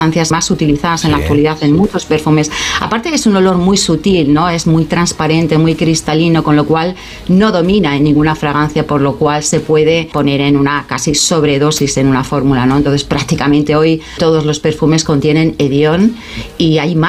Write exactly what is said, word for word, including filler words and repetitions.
más utilizadas en Sí. la actualidad en muchos perfumes. Aparte es un olor muy sutil, ¿no? Es muy transparente, muy cristalino, con lo cual no domina en ninguna fragancia, por lo cual se puede poner en una casi sobredosis en una fórmula, ¿no? Entonces prácticamente hoy todos los perfumes contienen Edión y hay más